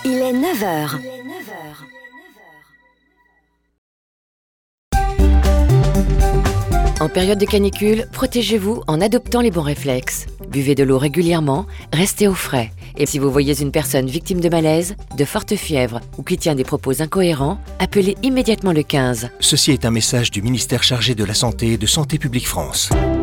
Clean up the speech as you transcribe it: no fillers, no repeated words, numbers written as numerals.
Il est 9 heures. En période de canicule, protégez-vous en adoptant les bons réflexes. Buvez de l'eau régulièrement, restez au frais. Et si vous voyez une personne victime de malaise, de forte fièvre ou qui tient des propos incohérents, appelez immédiatement le 15. Ceci est un message du ministère chargé de la Santé et de Santé publique France.